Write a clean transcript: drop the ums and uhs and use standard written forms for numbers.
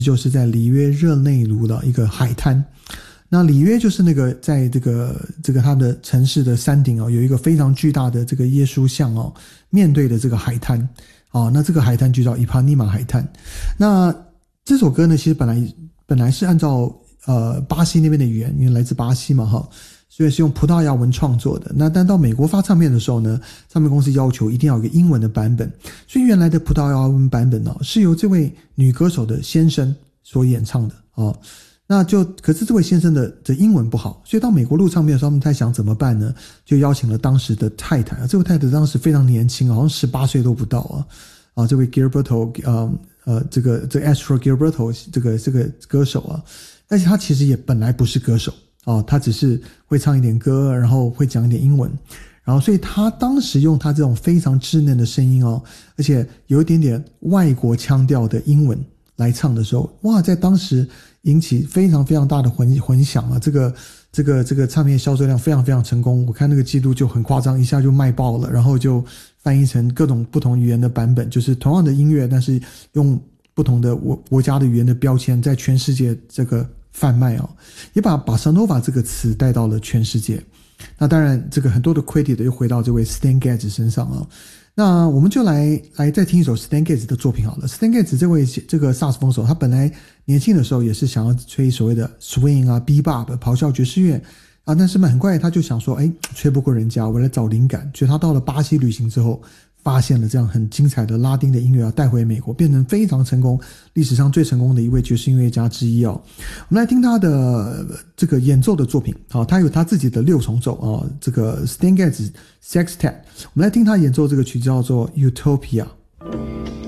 就是在里约热内卢的一个海滩。那里约就是那个在这个它的城市的山顶有一个非常巨大的这个耶稣像面对的这个海滩那这个海滩就叫伊帕尼玛海滩。那这首歌呢，其实本来是按照巴西那边的语言，因为来自巴西嘛所以是用葡萄牙文创作的。那但到美国发唱片的时候呢，唱片公司要求一定要有一个英文的版本，所以原来的葡萄牙文版本是由这位女歌手的先生所演唱的可是这位先生的英文不好，所以到美国录唱片的时候，他们在想怎么办呢？就邀请了当时的太太这位太太当时非常年轻，好像18岁都不到这位 Gilberto 这个 Astro Gilberto 这个歌手但是他其实也本来不是歌手他只是会唱一点歌，然后会讲一点英文，然后所以他当时用他这种非常稚嫩的声音而且有一点点外国腔调的英文来唱的时候，哇，在当时引起非常非常大的混响这个唱片销售量非常非常成功，我看那个记录就很夸张，一下就卖爆了，然后就翻译成各种不同语言的版本，就是同样的音乐，但是用不同的国家的语言的标签在全世界这个贩卖也把巴萨诺瓦这个词带到了全世界。那当然这个很多的 credit 又回到这位 Stan Getz 身上那我们就来再听一首 Stan Getz 的作品好了。Stan Getz 这个萨克斯风手，他本来年轻的时候也是想要吹所谓的 swing bebop 咆哮爵士乐但是很快他就想说吹不过人家，我来找灵感，所以他到了巴西旅行之后，发现了这样很精彩的拉丁的音乐带回美国，变成非常成功，历史上最成功的一位爵士音乐家之一我们来听他的这个演奏的作品他有他自己的6重奏这个 Stan Getz Sextet， 我们来听他演奏这个曲叫做 Utopia。